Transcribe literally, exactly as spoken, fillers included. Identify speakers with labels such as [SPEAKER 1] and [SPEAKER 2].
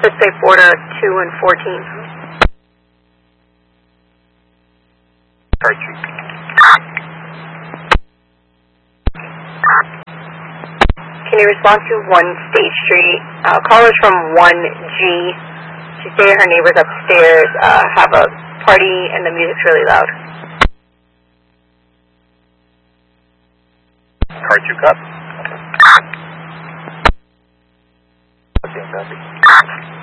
[SPEAKER 1] Let's say Florida two and fourteen.
[SPEAKER 2] Car two.
[SPEAKER 1] Can you respond to one State Street? Uh, callers from one G. She stated her neighbors upstairs uh, have a party and the music's really loud.
[SPEAKER 2] Car two, cup. Okay, copy.